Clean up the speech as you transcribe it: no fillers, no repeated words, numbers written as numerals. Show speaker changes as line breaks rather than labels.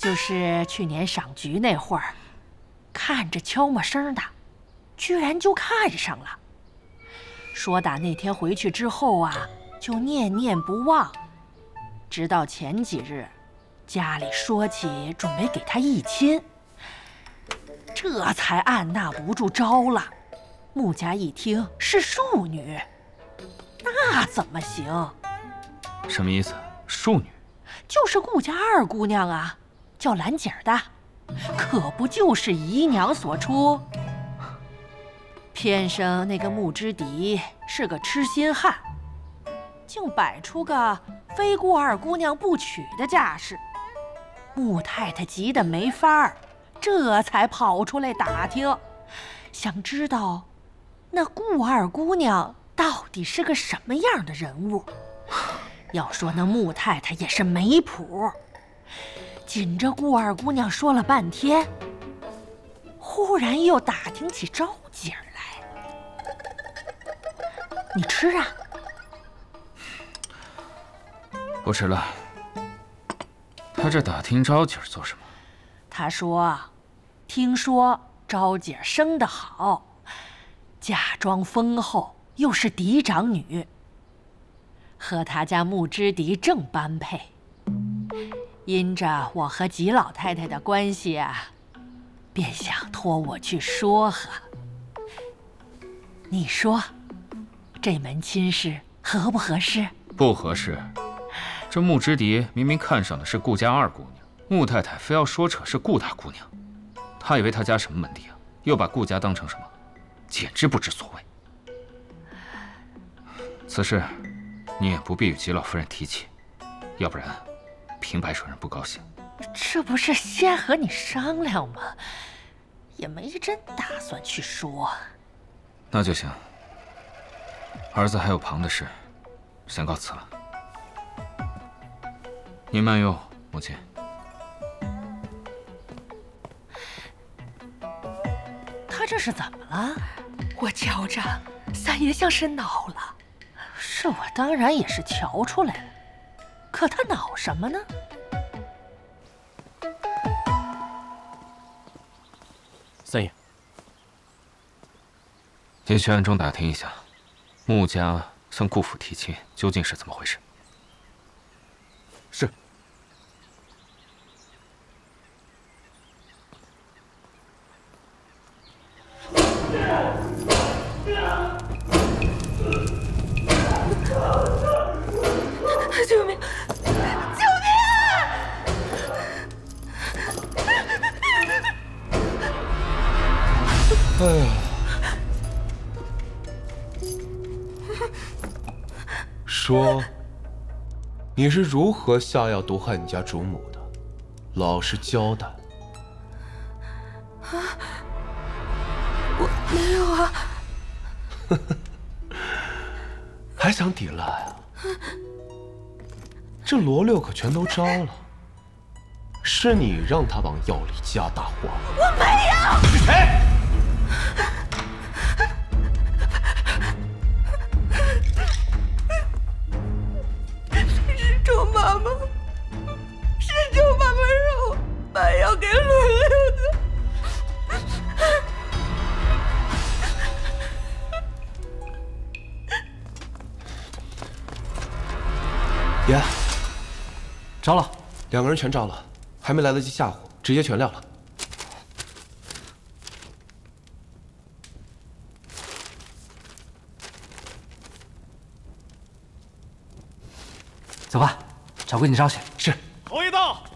就是去年赏菊那会儿，看着悄没声的，居然就看上了。说打那天回去之后啊，就念念不忘，直到前几日，家里说起准备给他议亲，这才按捺不住招了。穆家一听是庶女，那怎么行？
什么意思？庶女？
就是顾家二姑娘啊，叫兰姐儿的，可不就是姨娘所出。偏生那个穆之迪是个痴心汉，竟摆出个非顾二姑娘不娶的架势。穆太太急得没法儿，这才跑出来打听，想知道那顾二姑娘到底是个什么样的人物。要说那穆太太也是没谱，紧着顾二姑娘说了半天，忽然又打听起招姐儿来。你吃啊？
不吃了。他这打听招姐做什么？
他说，听说招姐生得好，嫁妆丰厚，又是嫡长女，和他家穆之迪正般配。因着我和吉老太太的关系啊，便想托我去说和。你说，这门亲事合不合适？
不合适。这穆之迪明明看上的是顾家二姑娘，穆太太非要说扯是顾大姑娘，他以为他家什么门第啊？又把顾家当成什么？简直不知所谓。此事你也不必与吉老夫人提起，要不然平白惹人不高兴。
这不是先和你商量吗？也没真打算去说。
那就行。儿子还有旁的事，先告辞了。您慢用，母亲。
他这是怎么了？
我瞧着三爷像是恼了。
是我当然也是瞧出来了，可他恼什么呢？
三爷，
你去暗中打听一下，穆家向顾府提亲究竟是怎么回事？
是。
救命！救命啊！
哎呀，说，你是如何下药毒害你家主母的？老实交代。
啊，我没有啊。
还想抵赖啊？这罗六可全都招了，是你让他往药里加大话。
我没有。
是谁？
是周妈妈，是周妈妈让我把药给罗六的。
爷，
招了
两个人全招了，还没来得及吓唬，直接全撂了。
走吧，找闺女招去。
是。
侯一到，